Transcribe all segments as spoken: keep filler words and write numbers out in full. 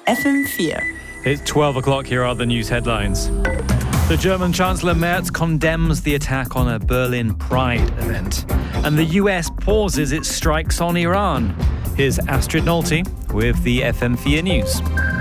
F M four. It's twelve o'clock. Here are the news headlines. The German Chancellor Merz condemns the attack on a Berlin Pride event. And the U S pauses its strikes on Iran. Here's Astrid Nolte with the F M four News.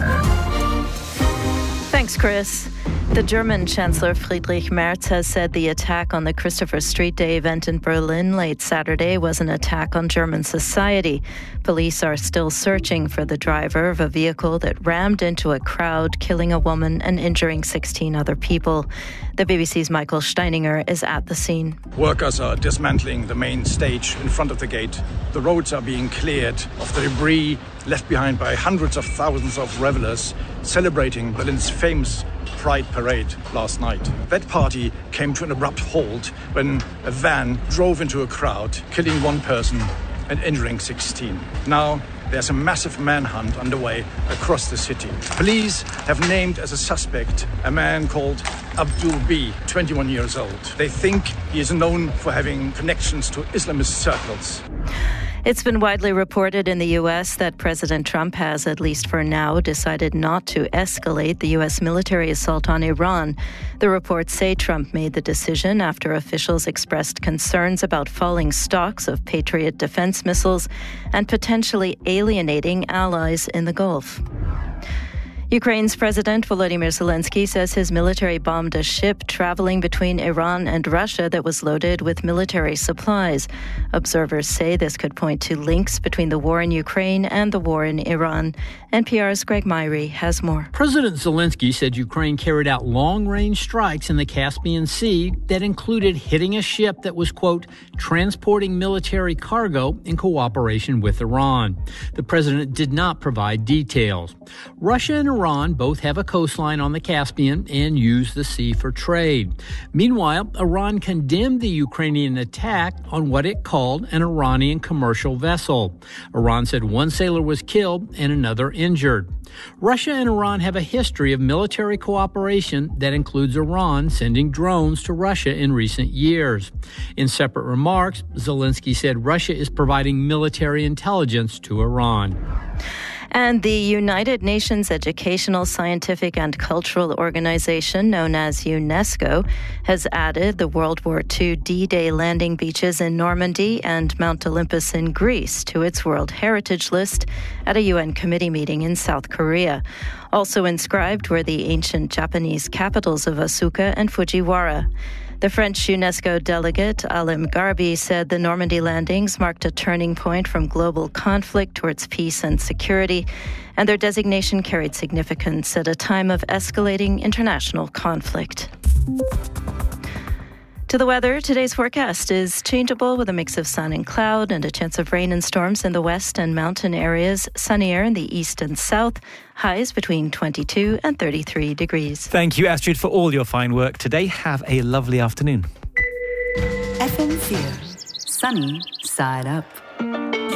Thanks, Chris. The German Chancellor Friedrich Merz has said the attack on the Christopher Street Day event in Berlin late Saturday was an attack on German society. Police are still searching for the driver of a vehicle that rammed into a crowd, killing a woman and injuring sixteen other people. The B B C's Michael Steininger is at the scene. Workers are dismantling the main stage in front of the gate. The roads are being cleared of the debris left behind by hundreds of thousands of revelers celebrating Berlin's famous Pride parade last night. That party came to an abrupt halt when a van drove into a crowd, killing one person and injuring sixteen. Now there's a massive manhunt underway across the city. Police have named as a suspect a man called Abdul B, twenty-one years old. They think he is known for having connections to Islamist circles. It's been widely reported in the U S that President Trump has, at least for now, decided not to escalate the U S military assault on Iran. The reports say Trump made the decision after officials expressed concerns about falling stocks of Patriot defense missiles and potentially alienating allies in the Gulf. Ukraine's President Volodymyr Zelensky says his military bombed a ship traveling between Iran and Russia that was loaded with military supplies. Observers say this could point to links between the war in Ukraine and the war in Iran. N P R's Greg Myrie has more. President Zelensky said Ukraine carried out long-range strikes in the Caspian Sea that included hitting a ship that was, quote, transporting military cargo in cooperation with Iran. The president did not provide details. Russia and Iran Iran both have a coastline on the Caspian and use the sea for trade. Meanwhile, Iran condemned the Ukrainian attack on what it called an Iranian commercial vessel. Iran said one sailor was killed and another injured. Russia and Iran have a history of military cooperation that includes Iran sending drones to Russia in recent years. In separate remarks, Zelensky said Russia is providing military intelligence to Iran. And the United Nations Educational, Scientific and Cultural Organization, known as UNESCO, has added the World War Two D-Day landing beaches in Normandy and Mount Olympus in Greece to its World Heritage List at a U N committee meeting in South Korea. Also inscribed were the ancient Japanese capitals of Asuka and Fujiwara. The French UNESCO delegate, Alim Garbi, said the Normandy landings marked a turning point from global conflict towards peace and security, and their designation carried significance at a time of escalating international conflict. To the weather, today's forecast is changeable with a mix of sun and cloud and a chance of rain and storms in the west and mountain areas, sunnier in the east and south, highs between twenty-two and thirty-three degrees. Thank you, Astrid, for all your fine work today. Have a lovely afternoon. F M four. Sunny side up.